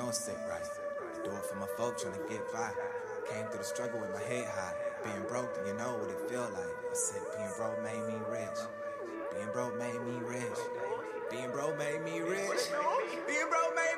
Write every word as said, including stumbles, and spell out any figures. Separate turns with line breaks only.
I'ma sit right. Do it for my folk tryna get by. Came through the struggle with my head high. Being broke, then you know what it feel like. I said being broke made me rich. Being broke made me rich. Being broke made me rich.